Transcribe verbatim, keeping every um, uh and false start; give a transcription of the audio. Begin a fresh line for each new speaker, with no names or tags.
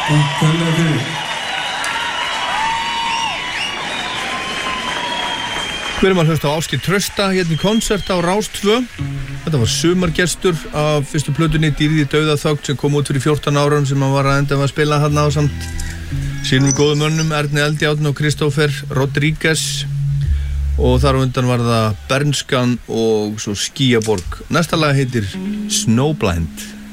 Takk kærlega fyrir.
Við erum að hlusta á Ásgeir Trausta hérna í konsert á Rás tvö. Þetta var sumargestur af fyrstu plötunni Dýrið í dauðaþögn sem kom út fyrir fjórtán árum sem hann var að enda að spila þarna á samt sínum góðum mönnum Erni Eldjárn og Kristófer Rodríguez og þar á undan var það Bernskan og svo Skýjaborg. Næsta lag heitir Snowblind.